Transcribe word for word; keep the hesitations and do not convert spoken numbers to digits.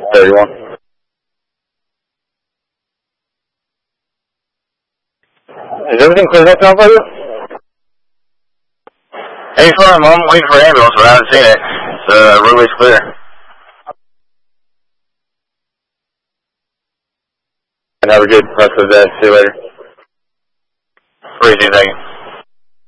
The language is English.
thirty-one. Is everything cleared up now for you? Hey, firm, I'm waiting for an ambulance, but I haven't seen it. The uh, roadway's clear. And have a good rest of the day. See you later. Appreciate it. Thank you.